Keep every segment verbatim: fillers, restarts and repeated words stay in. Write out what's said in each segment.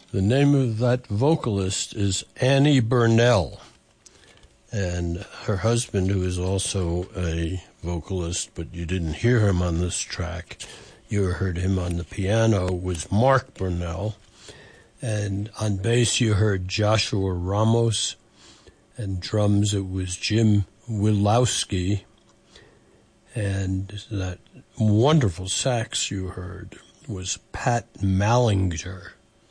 The name of that vocalist is Annie Burnell, and her husband, who is also a vocalist, but you didn't hear him on this track, you heard him on the piano, was Mark Burnell, and on bass you heard Joshua Ramos, and drums it was Jim Wilowski, and that wonderful sax you heard was Pat Mallinger.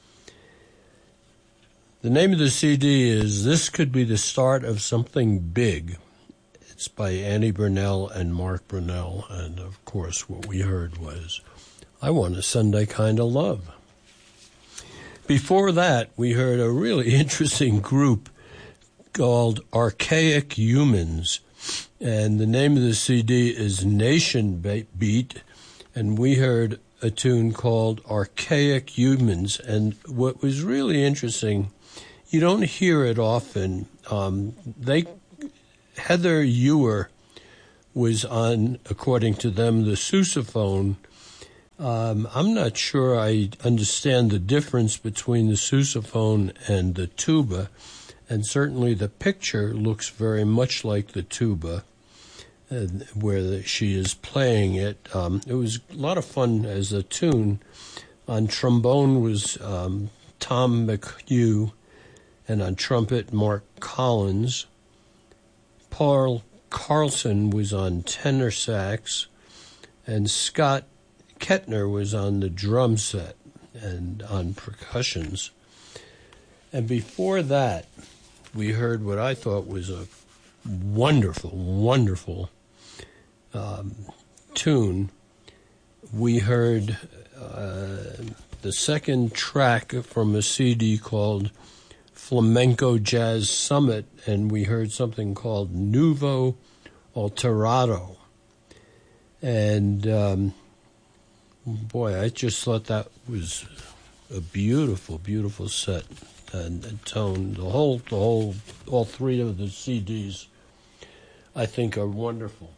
The name of the C D is This Could Be the Start of Something Big. It's by Annie Burnell and Mark Burnell, and of course what we heard was I Want a Sunday Kind of Love. Before that, we heard a really interesting group called Archaic Humans, and the name of the C D is Nation Beat, and we heard a tune called Archaic Humans. And what was really interesting, you don't hear it often. Um, they Heather Ewer was on, according to them, the sousaphone. Um, I'm not sure I understand the difference between the sousaphone and the tuba, and certainly the picture looks very much like the tuba, uh, where she is playing it. Um, it was a lot of fun as a tune. On trombone was um, Tom McHugh, and on trumpet, Mark Collins. Paul Carlson was on tenor sax, and Scott Kettner was on the drum set and on percussions. And before that, we heard what I thought was a wonderful, wonderful um, tune. We heard uh, the second track from a C D called Flamenco Jazz Summit, and we heard something called Nuevo Alterado. And um, boy, I just thought that was a beautiful, beautiful set and, and tone. The whole, the whole, all three of the C Ds, I think, are wonderful.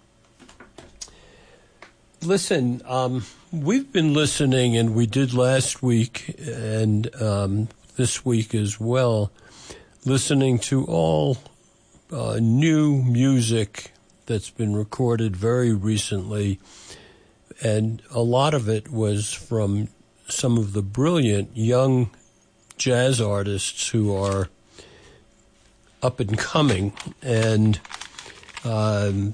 Listen, um, we've been listening, and we did last week, and um, this week as well, listening to all uh, new music that's been recorded very recently, and a lot of it was from some of the brilliant young jazz artists who are up and coming. And um,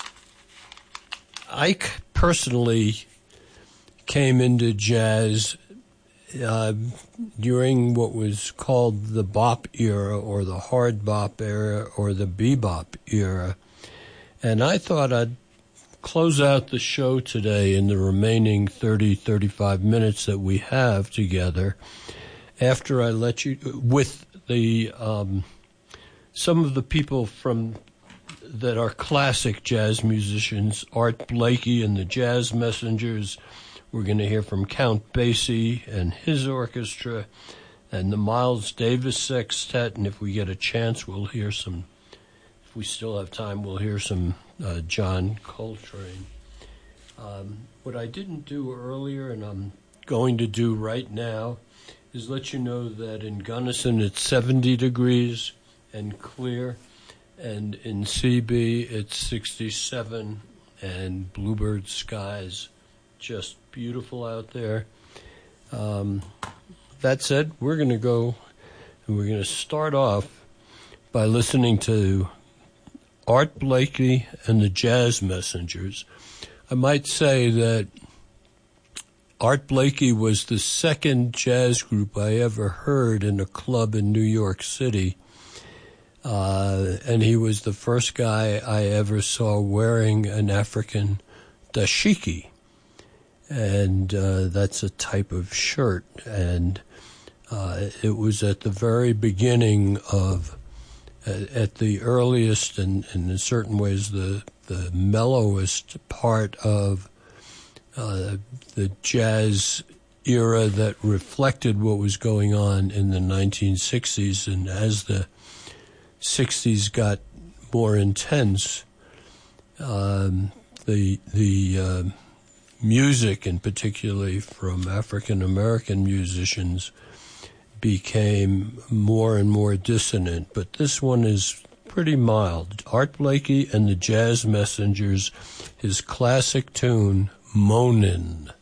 I personally came into jazz Uh, during what was called the bop era, or the hard bop era, or the bebop era. And I thought I'd close out the show today in the remaining thirty, thirty-five minutes that we have together, after I let you, with the um, some of the people from that are classic jazz musicians, Art Blakey and the Jazz Messengers. We're going to hear from Count Basie and his orchestra, and the Miles Davis Sextet, and if we get a chance, we'll hear some, if we still have time, we'll hear some uh, John Coltrane. Um, what I didn't do earlier, and I'm going to do right now, is let you know that in Gunnison it's seventy degrees and clear, and in C B it's sixty-seven, and bluebird skies, just beautiful out there. Um, that said, we're going to go, and we're going to start off by listening to Art Blakey and the Jazz Messengers. I might say that Art Blakey was the second jazz group I ever heard in a club in New York City, uh, and he was the first guy I ever saw wearing an African dashiki. And uh, that's a type of shirt. And uh, it was at the very beginning of, at, at the earliest and, and in certain ways the, the mellowest part of uh, the jazz era that reflected what was going on in the nineteen sixties. And as the sixties got more intense, um, the, the, uh, music, and particularly from African-American musicians, became more and more dissonant, but this one is pretty mild. Art Blakey and the Jazz Messengers, his classic tune, Moanin'.